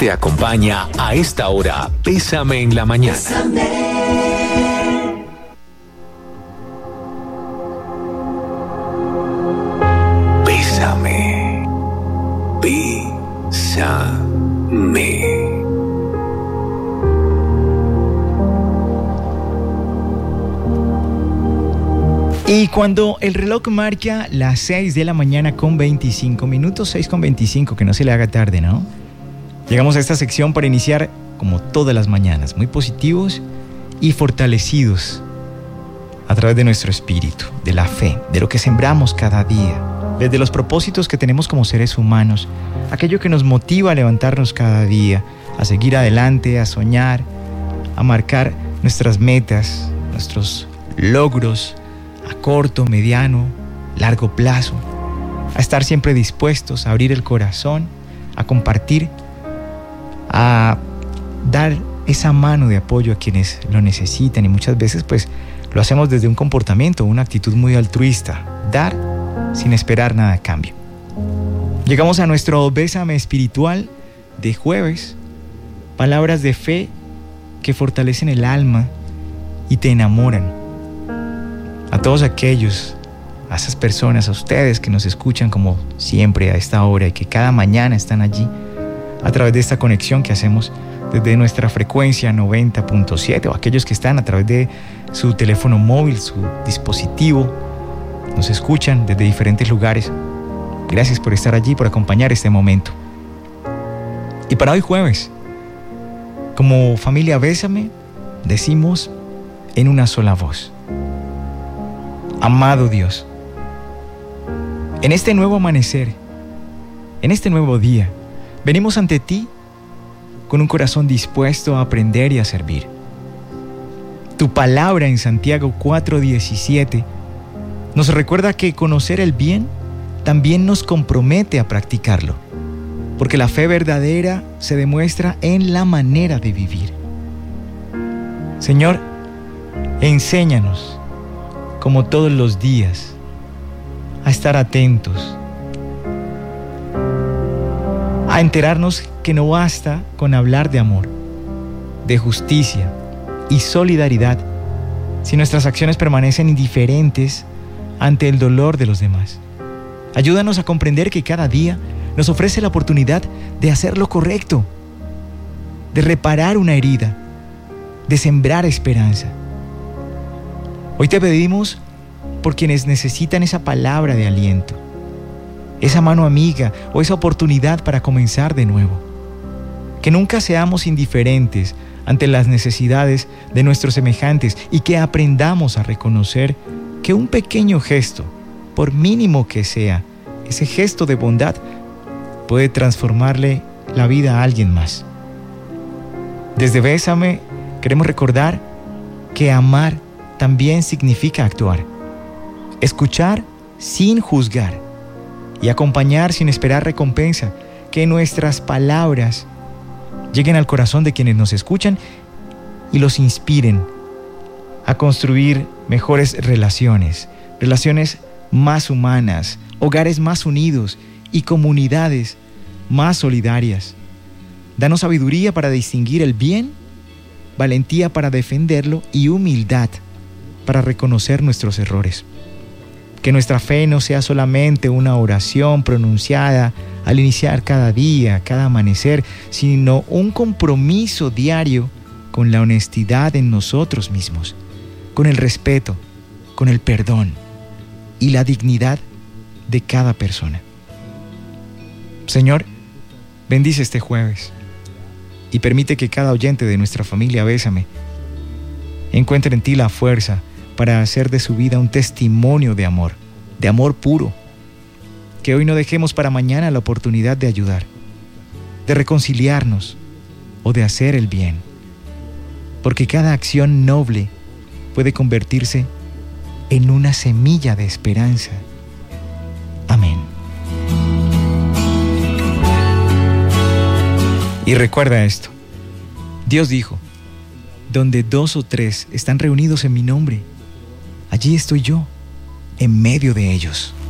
Te acompaña a esta hora Bésame en la Mañana. Bésame. Bésame. Y cuando el reloj marca las 6 de la mañana con 25 minutos, 6 con 25, que no se le haga tarde, ¿no? Llegamos a esta sección para iniciar, como todas las mañanas, muy positivos y fortalecidos a través de nuestro espíritu, de la fe, de lo que sembramos cada día, desde los propósitos que tenemos como seres humanos, aquello que nos motiva a levantarnos cada día, a seguir adelante, a soñar, a marcar nuestras metas, nuestros logros, a corto, mediano, largo plazo, a estar siempre dispuestos a abrir el corazón, a compartir, a dar esa mano de apoyo a quienes lo necesitan, y muchas veces pues lo hacemos desde un comportamiento, una actitud muy altruista, dar sin esperar nada a cambio. Llegamos a nuestro Bésame espiritual de jueves, palabras de fe que fortalecen el alma y te enamoran. A todos aquellos, a esas personas, a ustedes que nos escuchan como siempre a esta hora y que cada mañana están allí a través de esta conexión que hacemos desde nuestra frecuencia 90.7, o aquellos que están a través de su teléfono móvil, su dispositivo, nos escuchan desde diferentes lugares. Gracias por estar allí, por acompañar este momento. Y para hoy jueves, como familia Bésame, decimos en una sola voz: amado Dios, en este nuevo amanecer, en este nuevo día, venimos ante ti con un corazón dispuesto a aprender y a servir. Tu palabra en Santiago 4:17 nos recuerda que conocer el bien también nos compromete a practicarlo, porque la fe verdadera se demuestra en la manera de vivir. Señor, enséñanos, como todos los días, a estar atentos, a enterarnos que no basta con hablar de amor, de justicia y solidaridad si nuestras acciones permanecen indiferentes ante el dolor de los demás. Ayúdanos a comprender que cada día nos ofrece la oportunidad de hacer lo correcto, de reparar una herida, de sembrar esperanza. Hoy te pedimos por quienes necesitan esa palabra de aliento, esa mano amiga o esa oportunidad para comenzar de nuevo. Que nunca seamos indiferentes ante las necesidades de nuestros semejantes y que aprendamos a reconocer que un pequeño gesto, por mínimo que sea, ese gesto de bondad puede transformarle la vida a alguien más. Desde Bésame queremos recordar que amar también significa actuar, escuchar sin juzgar y acompañar sin esperar recompensa. Que nuestras palabras lleguen al corazón de quienes nos escuchan y los inspiren a construir mejores relaciones más humanas, hogares más unidos y comunidades más solidarias. Danos sabiduría para distinguir el bien, valentía para defenderlo y humildad para reconocer nuestros errores. Que nuestra fe no sea solamente una oración pronunciada al iniciar cada día, cada amanecer, sino un compromiso diario con la honestidad en nosotros mismos, con el respeto, con el perdón y la dignidad de cada persona. Señor, bendice este jueves y permite que cada oyente de nuestra familia Bésame encuentre en ti la fuerza para hacer de su vida un testimonio de amor puro. Que hoy no dejemos para mañana la oportunidad de ayudar, de reconciliarnos o de hacer el bien, porque cada acción noble puede convertirse en una semilla de esperanza. Amén. Y recuerda esto: Dios dijo, donde 2 o 3 están reunidos en mi nombre, allí estoy yo, en medio de ellos.